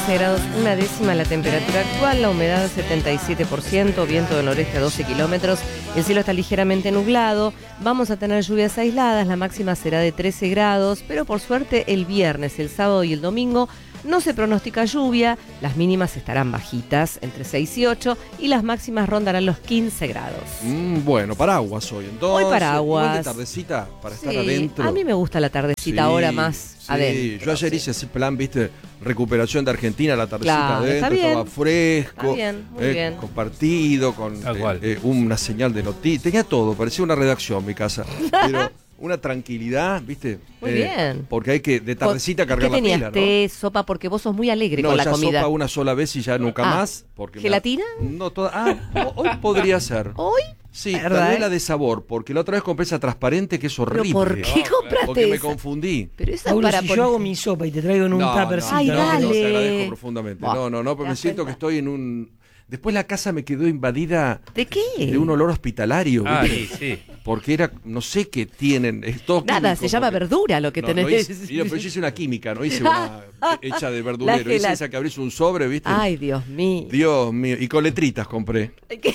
grados, una décima la temperatura actual, la humedad 77%, viento del noreste a 12 kilómetros, el cielo está ligeramente nublado, vamos a tener lluvias aisladas, la máxima será de 13 grados, pero por suerte el viernes, el sábado y el domingo no se pronostica lluvia, las mínimas estarán bajitas, entre 6 y 8, y las máximas rondarán los 15 grados. Bueno, paraguas hoy entonces. Hoy paraguas. Igual de tardecita para estar adentro. A mí me gusta la tardecita, ahora más adentro. Yo ayer hice ese plan, viste, recuperación de Argentina, la tardecita Claro, adentro, está bien. estaba fresco, Está bien, muy bien. compartido, con una señal de noticias, tenía todo, parecía una redacción mi casa, pero una tranquilidad, viste. Muy bien. Porque hay que de tardecita cargar ¿Qué la pila, tenías? ¿Té, sopa? Porque vos sos muy alegre no, con la ya comida. sopa una sola vez y ya nunca más. Porque ¿Gelatina? No, hoy podría ser. ¿Hoy? Sí, ¿verdad? tal vez la de sabor, porque la otra vez compré esa transparente que es horrible. ¿Pero por qué compraste Porque me esa? confundí. Pero esa Paulo, para si poner- yo hago mi sopa y te traigo en un tuppercito. Ay, no, dale. te agradezco profundamente. Buah, No, pero me siento que estoy en un... Después la casa me quedó invadida ¿De qué? de un olor hospitalario. Ah, ¿viste? sí. Porque era, no sé qué tienen. Es todo Nada, químico, se llama porque- verdura lo que No, tenés. no hice- pero yo hice una química, no hice una hecha de verdurero. Hice gelata. esa que abrís un sobre, ¿viste? Ay, Dios mío. Dios mío. Y con letritas compré.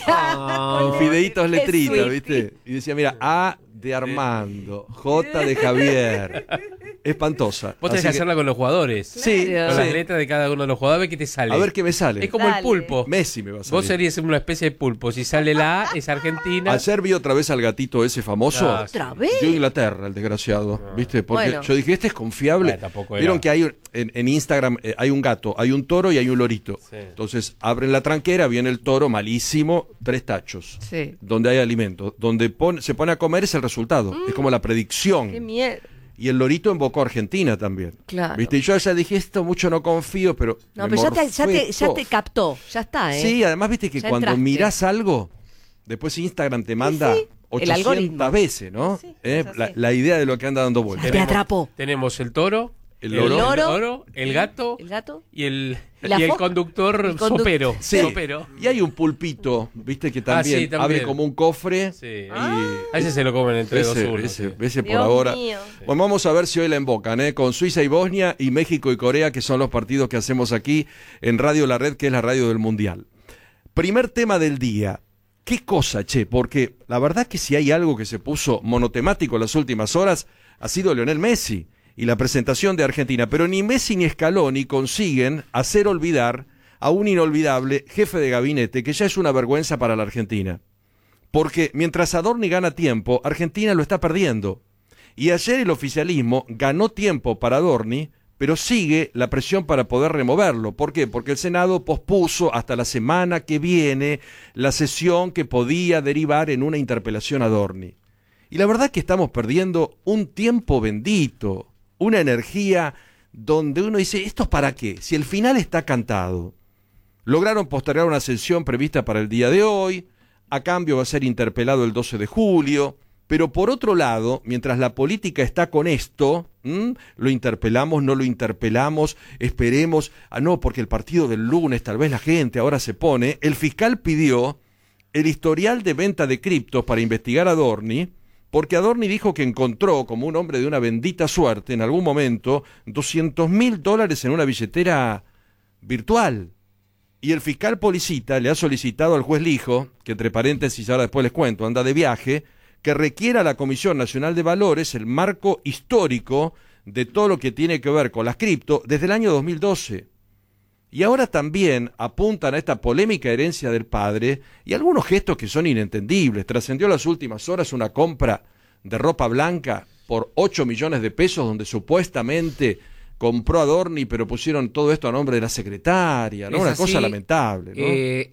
Con fideitos letritas, sweet. ¿viste? Y decía, mira, A de Armando, J de Javier. Espantosa. Vos tenés que Así hacerla con los jugadores. Sí, Claro. Con las sí. letras de cada uno de los jugadores, a ver qué te sale. A ver qué me sale. Es como Dale. el pulpo. Messi me va a salir. Vos serías una especie de pulpo. Si sale la A, es Argentina. Ayer vi otra vez al gatito ese famoso. No, ¿Otra vez? De Inglaterra, el desgraciado. ¿Viste? Porque Bueno. yo dije, este es confiable. Tampoco era. Vieron que hay en Instagram hay un gato, hay un toro y hay un lorito. Sí. Entonces abren la tranquera, viene el toro malísimo, 3 tachos. Sí. Donde hay alimento. Donde se pone a comer es el resultado. Es como la predicción. Qué miedo. Y el lorito invocó a Argentina también. Claro. ¿Viste? Y yo ya dije, esto mucho no confío, pero. No, me pero ya morfé te todo. captó. Ya está, ¿eh? Sí, además viste que Ya cuando entraste. mirás algo, después Instagram te manda Sí, el 800 algoritmo. veces, ¿no? Sí, es así. La idea de lo que anda dando vueltas. Te atrapó. Tenemos el toro, El loro. el gato, ¿El gato? y el La foca. conductor sopero. Sí. Sopero. Y hay un pulpito, viste, que también, sí, también. abre como un cofre. Sí. Y A ese se lo comen entre dos unos. ese por Dios ahora. mío. Bueno, vamos a ver si hoy la embocan, con Suiza y Bosnia y México y Corea, que son los partidos que hacemos aquí en Radio La Red, que es la radio del Mundial. Primer tema del día. ¿Qué cosa, che? Porque la verdad que si hay algo que se puso monotemático en las últimas horas, ha sido Lionel Messi y la presentación de Argentina. Pero ni Messi ni Scaloni consiguen hacer olvidar a un inolvidable jefe de gabinete que ya es una vergüenza para la Argentina. Porque mientras Adorni gana tiempo, Argentina lo está perdiendo. Y ayer el oficialismo ganó tiempo para Adorni, pero sigue la presión para poder removerlo. ¿Por qué? Porque el Senado pospuso hasta la semana que viene la sesión que podía derivar en una interpelación a Adorni. Y la verdad que estamos perdiendo un tiempo bendito, una energía donde uno dice, ¿esto es para qué? Si el final está cantado. Lograron postergar una sesión prevista para el día de hoy, a cambio va a ser interpelado el 12 de julio, pero por otro lado, mientras la política está con esto, lo interpelamos, no lo interpelamos, esperemos, no, porque el partido del lunes tal vez la gente ahora se pone, el fiscal pidió el historial de venta de criptos para investigar a Adorni, porque Adorni dijo que encontró, como un hombre de una bendita suerte, en algún momento, $200.000 en una billetera virtual. Y el fiscal Policita le ha solicitado al juez Lijo, que entre paréntesis ahora después les cuento, anda de viaje, que requiera a la Comisión Nacional de Valores el marco histórico de todo lo que tiene que ver con las cripto desde el año 2012. Y ahora también apuntan a esta polémica herencia del padre y algunos gestos que son inentendibles. Trascendió en las últimas horas una compra de ropa blanca por 8 millones de pesos donde supuestamente compró Adorni, pero pusieron todo esto a nombre de la secretaria, ¿no? Es Una así, cosa lamentable, ¿no?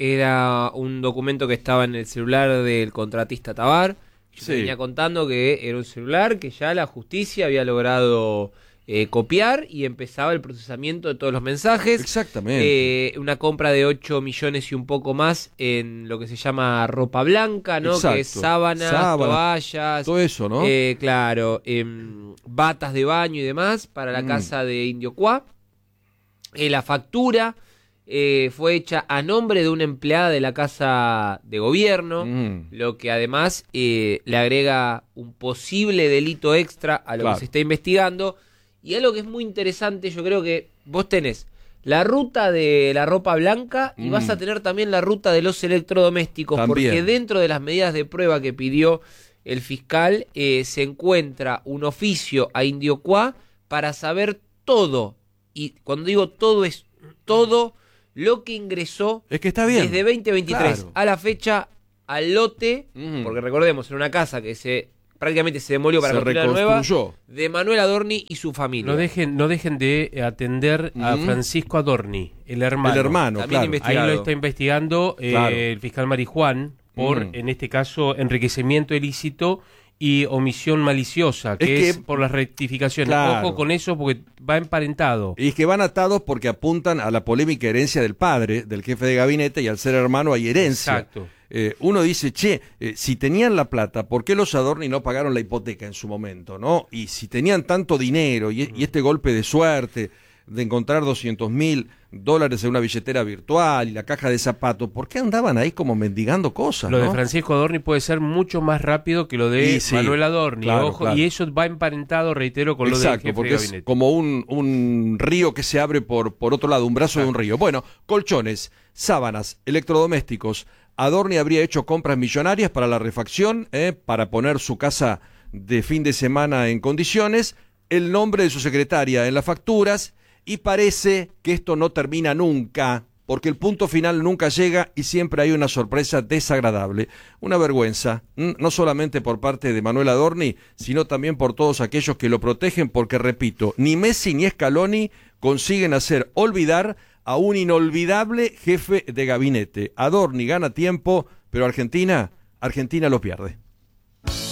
Era un documento que estaba en el celular del contratista Tabar. Yo te Sí. venía contando que era un celular que ya la justicia había logrado copiar y empezaba el procesamiento de todos los mensajes. Exactamente. Una compra de 8 millones y un poco más en lo que se llama ropa blanca, ¿no? Exacto. Que es sábanas, toallas, todo eso, ¿no? claro, batas de baño y demás para la casa de Indio Cuá. La factura fue hecha a nombre de una empleada de la Casa de Gobierno, lo que además le agrega un posible delito extra a lo Claro. que se está investigando. Y algo que es muy interesante, yo creo que vos tenés la ruta de la ropa blanca y vas a tener también la ruta de los electrodomésticos, También. porque dentro de las medidas de prueba que pidió el fiscal se encuentra un oficio a Indiocuá para saber todo, y cuando digo todo es todo lo que ingresó Es que está bien. desde 2023 Claro. a la fecha al lote, porque recordemos, en una casa que prácticamente se demolió para Se construir la nueva, reconstruyó. de Manuel Adorni y su familia. No dejen de atender a Francisco Adorni, el hermano. El hermano, También claro. investigado. Ahí lo está investigando Claro. el fiscal Marijuán por, en este caso, enriquecimiento ilícito y omisión maliciosa, que es por las rectificaciones. Claro. Ojo con eso porque va emparentado. Y es que van atados porque apuntan a la polémica herencia del padre, del jefe de gabinete, y al ser hermano hay herencia. Exacto. Uno dice, si tenían la plata, ¿por qué los Adorni no pagaron la hipoteca en su momento, no? Y si tenían tanto dinero y este golpe de suerte de encontrar $200.000 en una billetera virtual y la caja de zapatos, ¿por qué andaban ahí como mendigando cosas? Lo de ¿no? Francisco Adorni puede ser mucho más rápido que lo de Y sí, Manuel Adorni. claro, Ojo, claro. y eso va emparentado, reitero, con lo del Exacto, jefe porque de es gabinete. como un río que se abre por otro lado, un brazo de un río. Bueno, colchones, sábanas, electrodomésticos. Adorni habría hecho compras millonarias para la refacción, para poner su casa de fin de semana en condiciones, el nombre de su secretaria en las facturas, y parece que esto no termina nunca, porque el punto final nunca llega y siempre hay una sorpresa desagradable. Una vergüenza, no solamente por parte de Manuel Adorni, sino también por todos aquellos que lo protegen, porque, repito, ni Messi ni Scaloni consiguen hacer olvidar a un inolvidable jefe de gabinete. Adorni gana tiempo, pero Argentina lo pierde.